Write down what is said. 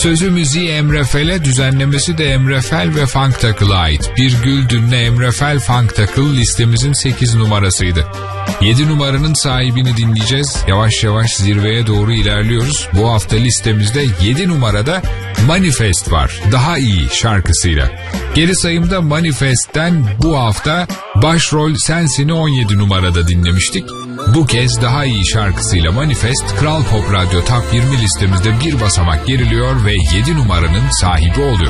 Sözü müziği Emre Fel'e, düzenlemesi de Emre Fel ve Funk Tackle'a ait. Bir Gül Dünle Emre Fel Funk Tackle listemizin 8 numarasıydı. 7 numaranın sahibini dinleyeceğiz. Yavaş yavaş zirveye doğru ilerliyoruz. Bu hafta listemizde 7 numarada Manifest var. Daha iyi şarkısıyla. Geri sayımda Manifest'ten bu hafta Başrol Sensin'i 17 numarada dinlemiştik. Bu kez daha iyi şarkısıyla Manifest, Kral Pop Radyo Top 20 listemizde bir basamak geriliyor ve 7 numaranın sahibi oluyor.